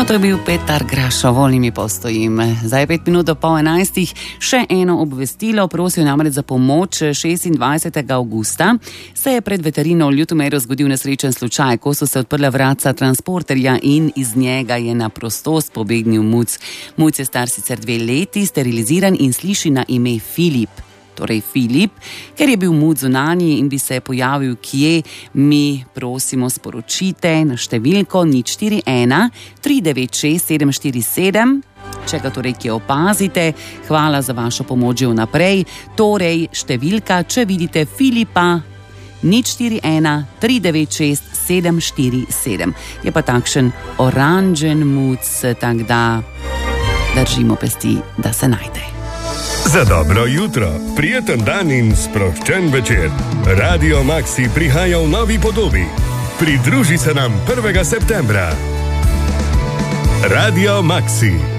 To je bil Petar Grašo, volim mi postojim. Zdaj je 5 minut do pol 11. Še eno obvestilo, prosil namreč za pomoč. 26. augusta se je pred veterino v Ljutomeru zgodil nesrečen slučaj, ko so se odprla vratca transporterja in iz njega je na prostost pobegnil muc. Muc je star sicer 2 leti, steriliziran in sliši na ime Filip. Torej Filip, ker je bil muc zunanji in bi se pojavil kje, mi prosimo sporočite na številko 041 396 747. Če ga torej kje opazite, hvala za vašo pomoč že vnaprej. Torej številka, če vidite Filipa, 041 396 747. Je pa takšen oranžen muc, tak da držimo pesti, da se najde. Za dobro jutro, prijeten dan in sproščen večer. Radio Maxi prihaja v novi podobi. Pridruži se nam 1. septembra. Radio Maxi.